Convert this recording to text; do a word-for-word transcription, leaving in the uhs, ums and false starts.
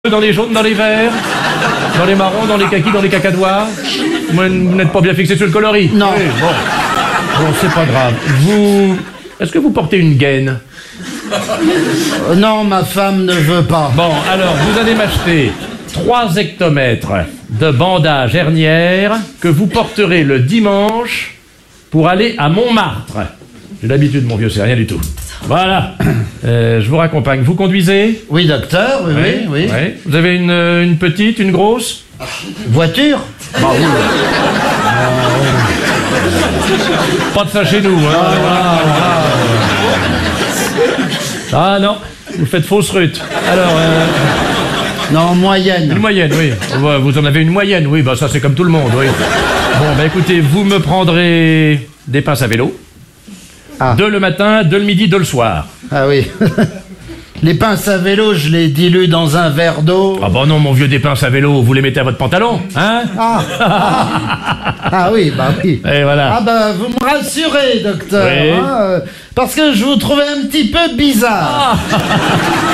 Dans les jaunes, dans les verts, dans les marrons, dans les kakis, dans les cacadois. Vous n'êtes pas bien fixé sur le coloris? Non. Oui, bon, bon c'est pas grave. Vous... Est-ce que vous portez une gaine? Euh, non, ma femme ne veut pas. Bon, alors, vous allez m'acheter trois hectomètres de bandage hernière que vous porterez le dimanche pour aller à Montmartre. J'ai l'habitude, mon vieux, c'est rien du tout. Voilà. Euh, je vous raccompagne. Vous conduisez? Oui, docteur, oui, oui, oui. oui. Vous avez une, une petite, une grosse? Voiture? Bah oui. Pas de ça chez nous, hein. Ah, ah, ah non, vous faites fausse rute. Alors, euh... non, moyenne. Une moyenne, oui. Vous en avez une moyenne, oui, bah ça c'est comme tout le monde, oui. Bon, bah écoutez, vous me prendrez des pinces à vélo. Ah. Deux le matin, deux le midi, deux le soir. Ah oui. Les pinces à vélo, je les dilue dans un verre d'eau. Ah bah non, mon vieux, des pinces à vélo, vous les mettez à votre pantalon, hein? Ah, ah. Ah oui, bah oui. Et voilà. Ah bah vous me rassurez, docteur. Oui. Hein, euh, parce que je vous trouvais un petit peu bizarre. Ah.